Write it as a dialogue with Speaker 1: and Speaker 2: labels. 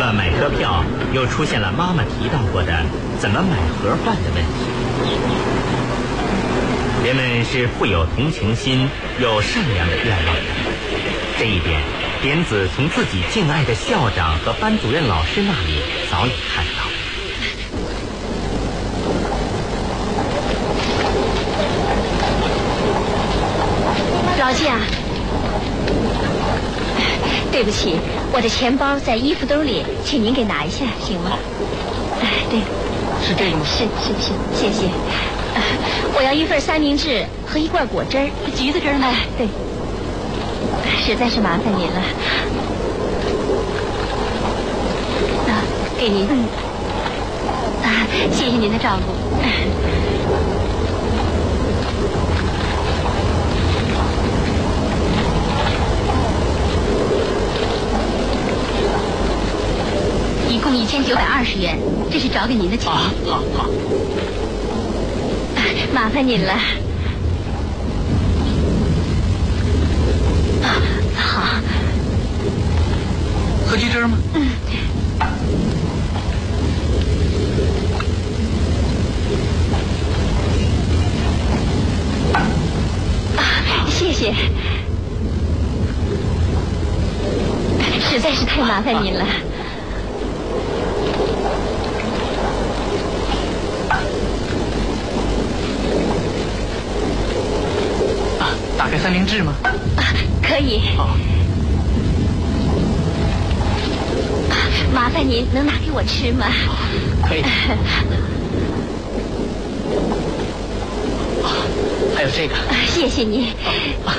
Speaker 1: 了买车票，又出现了妈妈提到过的怎么买盒饭的问题。人们是富有同情心又善良的愿望的，这一点莲子从自己敬爱的校长和班主任老师那里早已看到。
Speaker 2: 劳驾，对不起，我的钱包在衣服兜里，请您给拿一下，行吗？对，
Speaker 3: 是这个吗？
Speaker 2: 是，谢谢。我要一份三明治和一罐果汁儿，橘子汁儿呢？对，实在是麻烦您了。给您。谢谢您的照顾。一共1920元，这是找给您的钱。
Speaker 3: 好。
Speaker 2: 麻烦您了。好。
Speaker 3: 喝橘汁吗？
Speaker 2: 谢谢。实在是太麻烦您了。
Speaker 3: 打开三明治吗？
Speaker 2: 可以。麻烦您能拿给我吃吗？
Speaker 3: 可以。还有这个。
Speaker 2: 谢谢你。